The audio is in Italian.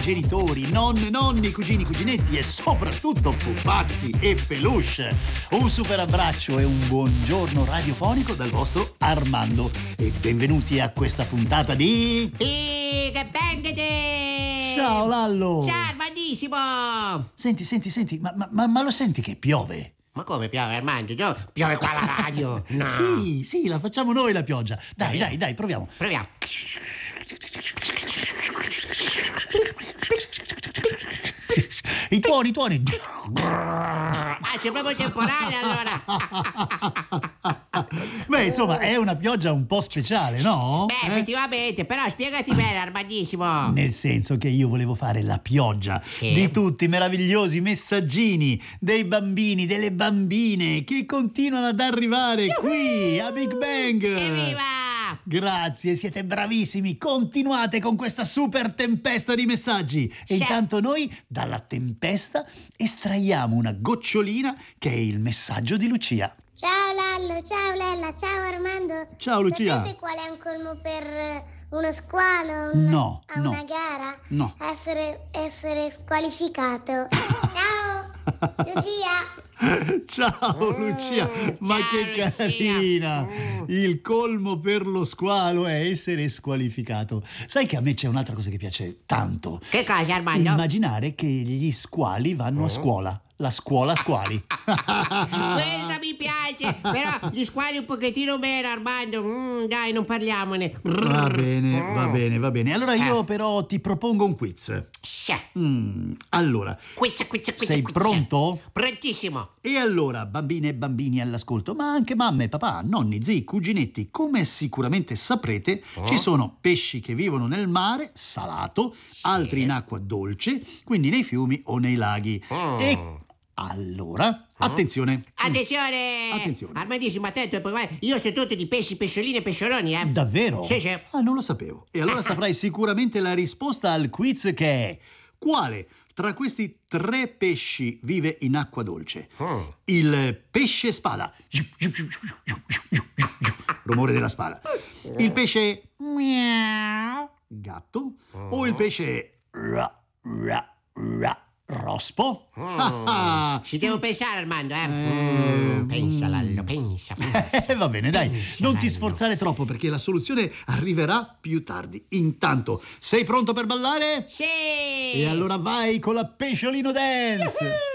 genitori, nonne, nonni, cugini, cuginetti e soprattutto pupazzi e peluche. Un super abbraccio e un buongiorno radiofonico dal vostro Armando e benvenuti a questa puntata di... Big Bang Day! Ciao Lallo! Ciao Armandissimo! Senti, ma lo senti che piove? Ma come piove, Armando? No, piove qua alla radio! No! Sì, la facciamo noi la pioggia. Dai, proviamo. Proviamo. I tuoni. Ah, c'è proprio il temporale allora! Beh, insomma, è una pioggia un po' speciale, no? Beh, effettivamente, però spiegati bene, Armandissimo! Nel senso che io volevo fare la pioggia di tutti i meravigliosi messaggini dei bambini, delle bambine che continuano ad arrivare qui a Big Bang. Evviva! Grazie, siete bravissimi. Continuate con questa super tempesta di messaggi. E intanto noi dalla tempesta estraiamo una gocciolina che è il messaggio di Lucia. Ciao Lallo, ciao Lella, ciao Armando. Ciao Lucia. Sapete qual è un colmo per uno squalo? No. Una gara? No. Essere squalificato. Ciao, Lucia. Ciao Lucia, ma ciao, che carina! Lucia. Il colmo per lo squalo è essere squalificato. Sai che a me c'è un'altra cosa che piace tanto. Che cosa, Armando? Immaginare che gli squali vanno a scuola. La scuola squali. Questa mi piace, però gli squali un pochettino meno, Armando. Dai, non parliamone. Va bene. Allora io però ti propongo un quiz. Sì. Allora, Quiz. sei pronto? Prontissimo. E allora, bambine e bambini all'ascolto, ma anche mamme, papà, nonni, zii, cuginetti, come sicuramente saprete, ci sono pesci che vivono nel mare, salato, altri in acqua dolce, quindi nei fiumi o nei laghi. E allora, attenzione! Attenzione! Armandissimo, attento, poi vai. Io so tutti di pesci, pesciolini e pescioloni, eh? Davvero? Sì. Ah, non lo sapevo. E allora saprai sicuramente la risposta al quiz che è: quale tra questi 3 pesci vive in acqua dolce? Il pesce spada, rumore della spada. Il pesce gatto o il pesce rospo? Ci devo pensare, Armando, Pensa, Lallo, pensa. Va bene, dai, Pensa, non ti Lallo. sforzare troppo perché la soluzione arriverà più tardi. Intanto, sei pronto per ballare? Sì! E allora vai con la pesciolino dance!